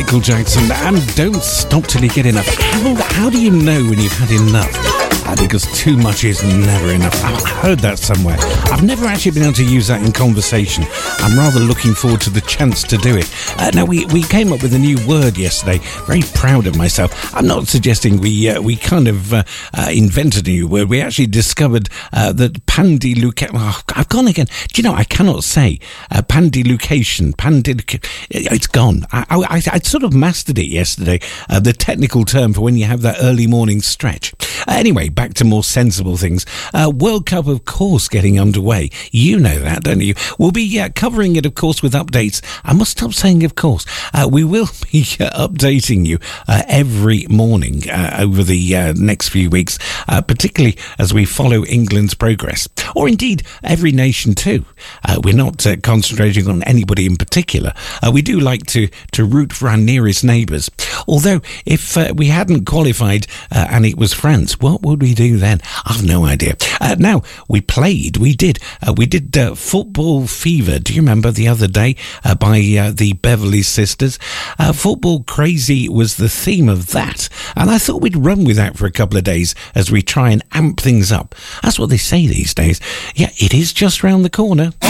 Michael Jackson, and Don't Stop Till You Get Enough. How do you know when you've had enough? Because too much is never enough. I've heard that somewhere. I've never actually been able to use that in conversation. I'm rather looking forward to the chance to do it. Now, we came up with a new word yesterday. Very proud of myself. I'm not suggesting we kind of invented a new word. We actually discovered that pandilucation... Oh, I've gone again. Do you know, I cannot say pandilucation. It's gone. I sort of mastered it yesterday, the technical term for when you have that early morning stretch. Anyway, back to more sensible things. World Cup, of course, getting underway. You know that, don't you? We'll be covering it, of course, with updates. I must stop saying of course. We will be updating you every morning over the next few weeks, particularly as we follow England's progress. Or indeed, every nation too. We're not concentrating on anybody in particular. We do like to root for our nearest neighbours. Although, if we hadn't qualified and it was France, what would we do then? I've no idea. Now, we did Football Fever. Do you remember the other day by the Beverly Sisters? Football Crazy was the theme of that. And I thought we'd run with that for a couple of days as we try and amp things up. That's what they say these days. Yeah, it is just round the corner.